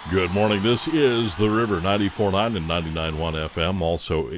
Good morning. This is The River, 94.9 and 99.1 FM. Also,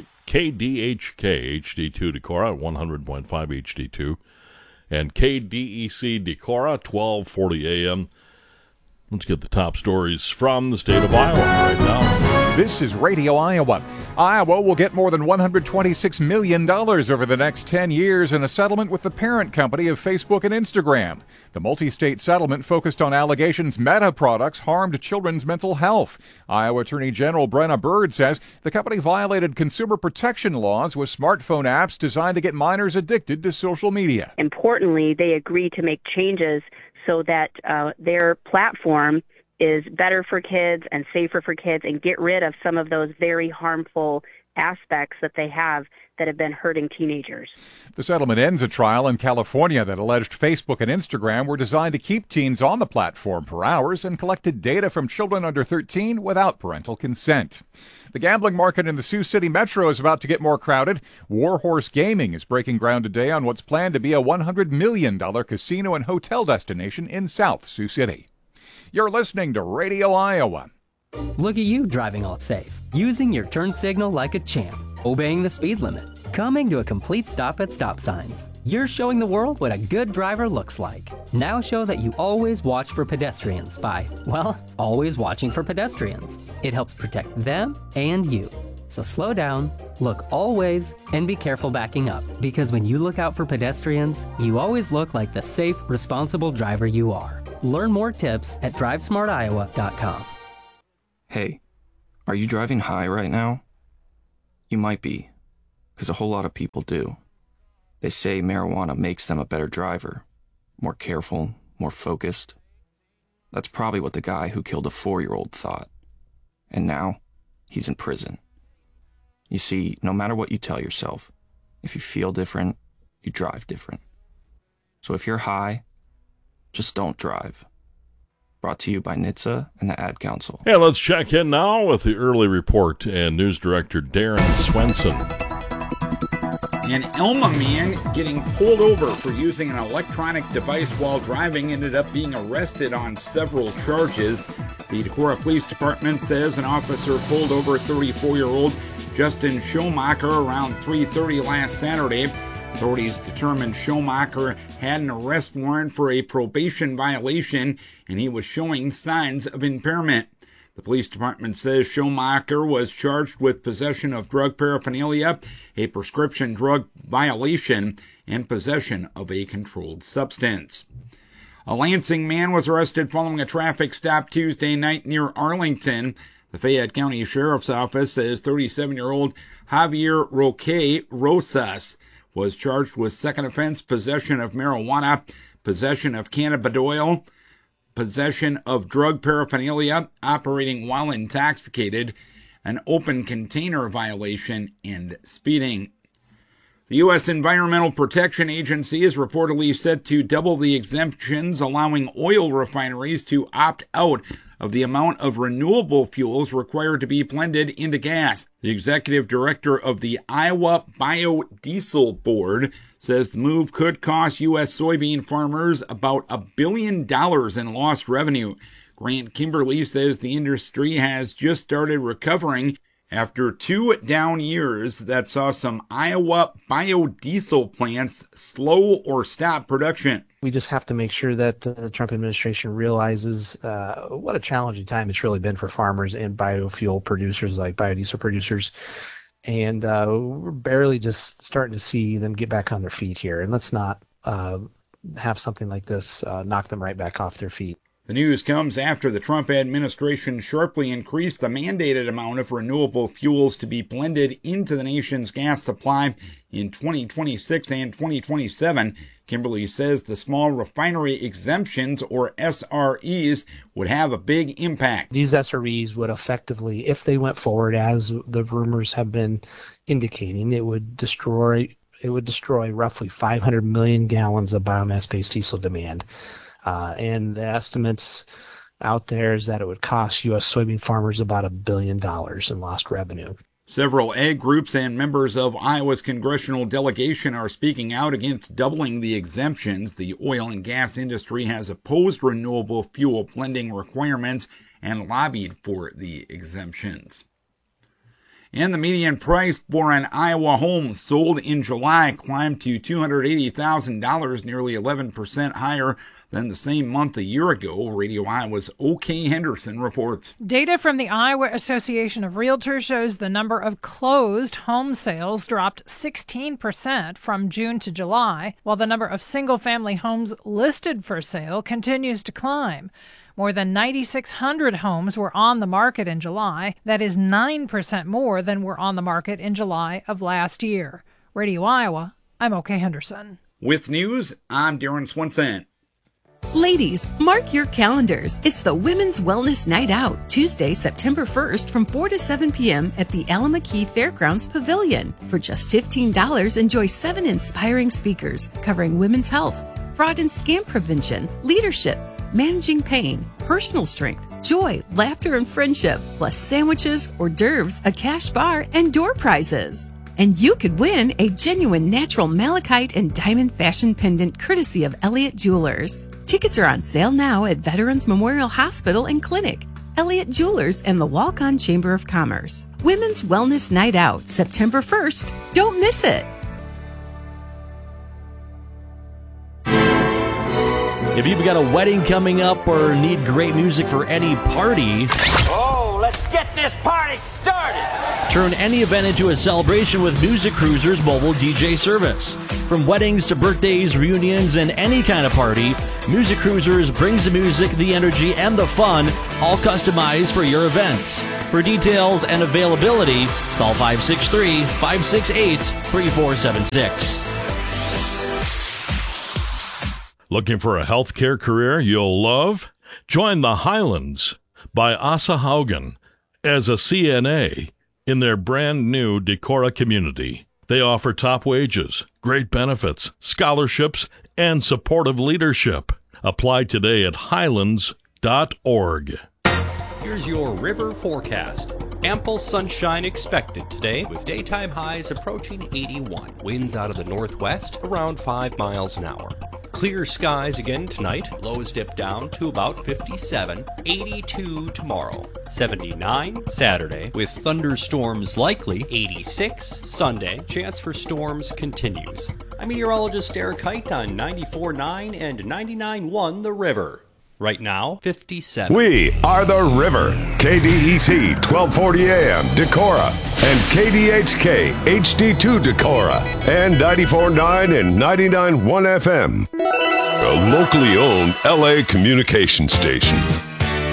KDHK HD2 Decorah at 100.5 HD2. And KDEC Decorah, 1240 AM. Let's get the top stories from the state of Iowa right now. This is Radio Iowa. Iowa will get more than $126 million over the next 10 years in a settlement with the parent company of Facebook and Instagram. The multi-state settlement focused on allegations Meta products harmed children's mental health. Iowa Attorney General Brenna Bird says the company violated consumer protection laws with smartphone apps designed to get minors addicted to social media. Importantly, they agreed to make changes so that their platform is better for kids and safer for kids and get rid of some of those very harmful aspects that they have that have been hurting teenagers. The settlement ends a trial in California that alleged Facebook and Instagram were designed to keep teens on the platform for hours and collected data from children under 13 without parental consent. The gambling market in the Sioux City Metro is about to get more crowded. Warhorse Gaming is breaking ground today on what's planned to be a $100 million casino and hotel destination in South Sioux City. You're listening to Radio Iowa. Look at you driving all safe, using your turn signal like a champ, obeying the speed limit, coming to a complete stop at stop signs. You're showing the world what a good driver looks like. Now show that you always watch for pedestrians by, well, always watching for pedestrians. It helps protect them and you. So slow down, look always, and be careful backing up. Because when you look out for pedestrians, you always look like the safe, responsible driver you are. Learn more tips at drivesmartiowa.com. Hey, are you driving high right now? You might be, because a whole lot of people do. They say marijuana makes them a better driver, more careful, more focused. That's probably what the guy who killed a 4-year-old thought. And now, he's in prison. You see, no matter what you tell yourself, if you feel different, you drive different. So if you're high, just don't drive. Brought to you by NHTSA and the Ad Council. And let's check in now with the early report and news director Darren Swenson. An Elma man getting pulled over for using an electronic device while driving ended up being arrested on several charges. The Decorah Police Department says an officer pulled over 34-year-old Justin Schumacher around 3:30 last Saturday. Authorities determined Schumacher had an arrest warrant for a probation violation and he was showing signs of impairment. The police department says Schumacher was charged with possession of drug paraphernalia, a prescription drug violation, and possession of a controlled substance. A Lansing man was arrested following a traffic stop Tuesday night near Arlington. The Fayette County Sheriff's Office says 37-year-old Javier Roque Rosas was charged with second offense possession of marijuana, possession of cannabidiol, possession of drug paraphernalia, operating while intoxicated, an open container violation, and speeding. The U.S. Environmental Protection Agency is reportedly set to double the exemptions, allowing oil refineries to opt out of the amount of renewable fuels required to be blended into gas. The executive director of the Iowa Biodiesel Board says the move could cost U.S. soybean farmers about $1 billion in lost revenue. Grant Kimberly says the industry has just started recovering after 2 down years that saw some Iowa biodiesel plants slow or stop production. We just have to make sure that the Trump administration realizes what a challenging time it's really been for farmers and biofuel producers like biodiesel producers. And we're barely just starting to see them get back on their feet here. And let's not have something like this knock them right back off their feet. The news comes after the Trump administration sharply increased the mandated amount of renewable fuels to be blended into the nation's gas supply in 2026 and 2027. Kimberly says the small refinery exemptions, or SREs, would have a big impact. These SREs would effectively, if they went forward as the rumors have been indicating, it would destroy roughly 500 million gallons of biomass-based diesel demand. And the estimates out there is that it would cost U.S. soybean farmers about $1 billion in lost revenue. Several ag groups and members of Iowa's congressional delegation are speaking out against doubling the exemptions. The oil and gas industry has opposed renewable fuel blending requirements and lobbied for the exemptions. And the median price for an Iowa home sold in July climbed to $280,000, nearly 11% higher than the same month a year ago. Radio Iowa's O.K. Henderson reports. Data from the Iowa Association of Realtors shows the number of closed home sales dropped 16% from June to July, while the number of single-family homes listed for sale continues to climb. More than 9,600 homes were on the market in July. That is 9% more than were on the market in July of last year. Radio Iowa, I'm O.K. Henderson. With news, I'm Darren Swenson. Ladies, mark your calendars. It's the Women's Wellness Night Out, Tuesday, September 1st from 4 to 7 p.m. at the Alameda Fairgrounds Pavilion. For just $15, enjoy 7 inspiring speakers covering women's health, fraud and scam prevention, leadership, managing pain, personal strength, joy, laughter, and friendship, plus sandwiches, hors d'oeuvres, a cash bar, and door prizes. And you could win a genuine natural malachite and diamond fashion pendant courtesy of Elliott Jewelers. Tickets are on sale now at Veterans Memorial Hospital and Clinic, Elliott Jewelers, and the Walk-On Chamber of Commerce. Women's Wellness Night Out, September 1st. Don't miss it. If you've got a wedding coming up or need great music for any party, let's get this party started! Turn any event into a celebration with Music Cruisers mobile DJ service. From weddings to birthdays, reunions, and any kind of party, Music Cruisers brings the music, the energy, and the fun, all customized for your event. For details and availability, call 563-568-3476. Looking for a healthcare career you'll love? Join the Highlands by Asa Haugen as a CNA in their brand new Decorah community. They offer top wages, great benefits, scholarships, and supportive leadership. Apply today at highlands.org. Here's your river forecast. Ample sunshine expected today with daytime highs approaching 81. Winds out of the northwest around 5 miles an hour. Clear skies again tonight. Lows dip down to about 57. 82 tomorrow. 79 Saturday with thunderstorms likely. 86 Sunday. Chance for storms continues. I'm meteorologist Eric Height on 94.9 and 99.1 The River. Right now, 57. We are The River. KDEC 1240 AM Decorah and KDHK HD2 Decorah and 94.9 and 99.1 FM. A locally owned LA communication station.